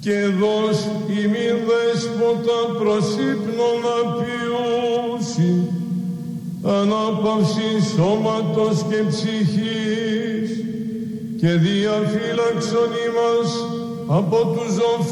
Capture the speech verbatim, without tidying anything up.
και δώσ' ημί δέσποτα προς ύπνον απειούσι, ανάπαυση σώματος και ψυχής, και διαφύλαξον ημάς από τους ζωφέρους